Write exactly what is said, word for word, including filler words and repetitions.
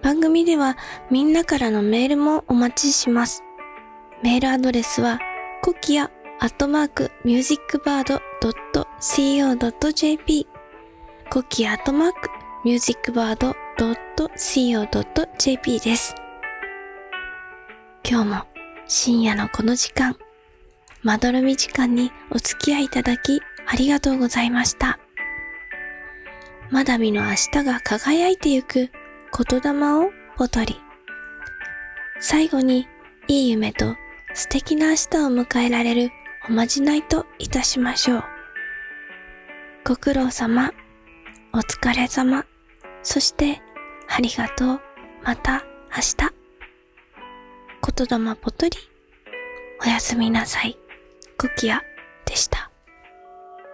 番組ではみんなからのメールもお待ちします。メールアドレスはコキアアットマークミュージックバードドットシーオードットジェーピー コキアアットマークミュージックバードドットシーオードットジェーピー です。今日も深夜のこの時間、まどろみ時間にお付き合いいただきありがとうございました。まだ見の明日が輝いてゆく言霊をポトリ。最後にいい夢と素敵な明日を迎えられるおまじないといたしましょう。ご苦労様、お疲れ様、そしてありがとう、また明日。言霊ポトリ、おやすみなさい。コキアでした。